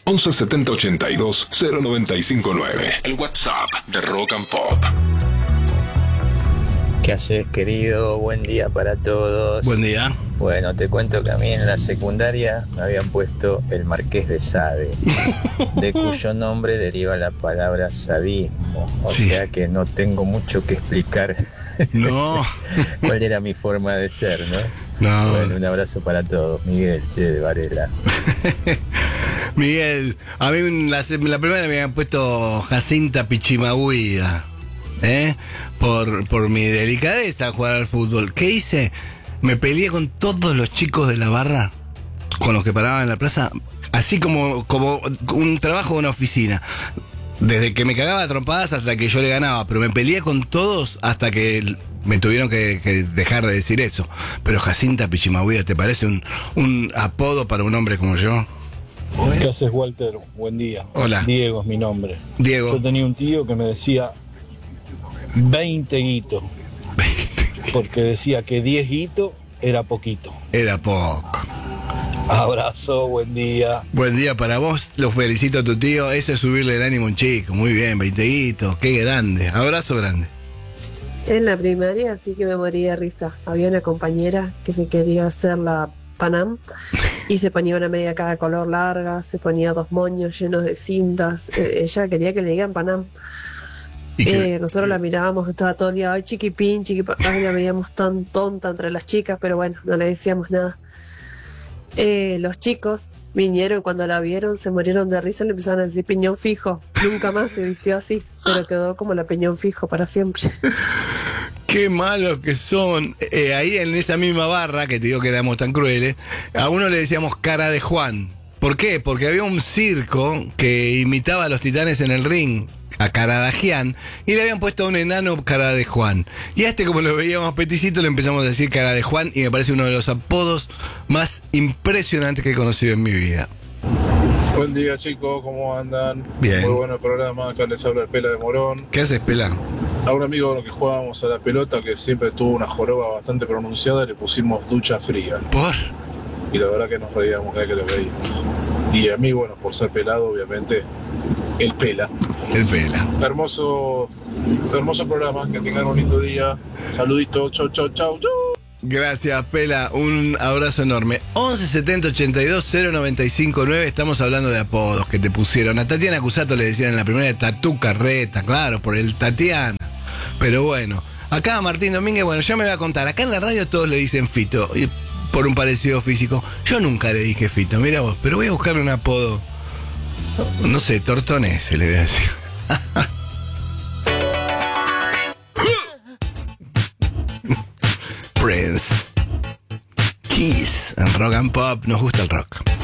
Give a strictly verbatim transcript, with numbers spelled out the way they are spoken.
once setenta ochenta y dos cero noventa y cinco nueve. El WhatsApp de Rock and Pop. ¿Qué haces, querido? Buen día para todos. Buen día. Bueno, te cuento que a mí en la secundaria me habían puesto el Marqués de Sade, de cuyo nombre deriva la palabra sadismo. O sí. sea que no tengo mucho que explicar. No. ¿Cuál era mi forma de ser, no? No. Bueno, un abrazo para todos. Miguel, che, de Varela. Miguel, a mí la, la primera me habían puesto Jacinta Pichimahuida, ¿eh? Por, por mi delicadeza a jugar al fútbol. ¿Qué hice? Me peleé con todos los chicos de la barra, con los que paraban en la plaza, así como, como un trabajo de una oficina. Desde que me cagaba a trompadas hasta que yo le ganaba, pero me peleé con todos hasta que me tuvieron que, que dejar de decir eso. Pero Jacinta Pichimahuida, ¿te parece un, un apodo para un hombre como yo? ¿Qué haces, Walter? Buen día. Hola. Diego es mi nombre. Diego. Yo tenía un tío que me decía veinte guitos. Porque decía que diez guitos era poquito. Era poco. Abrazo, buen día. Buen día para vos, los felicito a tu tío. Eso es subirle el ánimo a un chico. Muy bien, veinte guitos, qué grande. Abrazo grande. En la primaria sí que me moría de risa. Había una compañera que se quería hacer la Panam y se ponía una media cada color larga, se ponía dos moños llenos de cintas. Eh, ella quería que le digan Panam. Eh, nosotros la mirábamos, estaba todo el día, ay, chiquipín, chiquipín, la veíamos tan tonta entre las chicas, pero bueno, no le decíamos nada. Eh, los chicos vinieron, cuando la vieron, se murieron de risa, le empezaron a decir piñón fijo. Nunca más se vistió así, pero quedó como la piñón fijo para siempre. Qué malos que son. Eh, ahí en esa misma barra, que te digo que éramos tan crueles, a uno le decíamos cara de Juan. ¿Por qué? Porque había un circo que imitaba a los Titanes en el ring, a Caradagian, y le habían puesto a un enano cara de Juan. Y a este, como lo veíamos peticito, le empezamos a decir cara de Juan, y me parece uno de los apodos más impresionantes que he conocido en mi vida. Buen día, chicos, ¿cómo andan? Bien. Muy bueno el programa, acá les habla el Pela de Morón. ¿Qué haces, Pela? A un amigo con el que jugábamos a la pelota, que siempre tuvo una joroba bastante pronunciada, le pusimos ducha fría. ¿Por? Y la verdad que nos reíamos cada vez que lo veíamos. Y a mí, bueno, por ser pelado, obviamente, el Pela. El Pela. Hermoso, hermoso programa, que tengan un lindo día. Saluditos, chau, chau, chau, chau. Gracias, Pela, un abrazo enorme. once setenta ochenta y dos cero noventa y cinco nueve. Estamos hablando de apodos que te pusieron. A Tatiana Cusato le decían en la primera Tatú Carreta, claro, por el Tatiana. Pero bueno, acá Martín Domínguez, bueno, ya me voy a contar. Acá en la radio todos le dicen Fito, y por un parecido físico. Yo nunca le dije Fito, mira vos, pero voy a buscarle un apodo. No sé, Tortonés se le voy a decir. Prince. Kiss en Rock and Pop. Nos gusta el rock.